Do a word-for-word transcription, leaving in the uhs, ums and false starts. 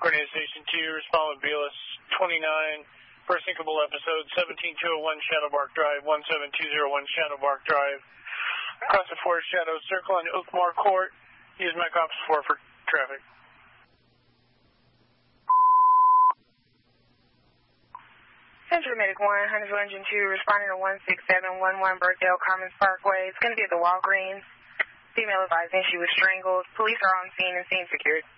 Coordinate Station two, respond with B L S twenty-nine, for a syncable episode, seventeen two oh one Shadow Bark Drive, one seven two oh one Shadow Bark Drive. Cross the Forest Shadow Circle on Oakmar Court. Use Mac Ops four for traffic. Central Medic one, Huntersville Engine two, responding to one six seven one one Birkdale Commons Parkway. It's going to be at the Walgreens. Female advising she was strangled. Police are on scene and scene secured.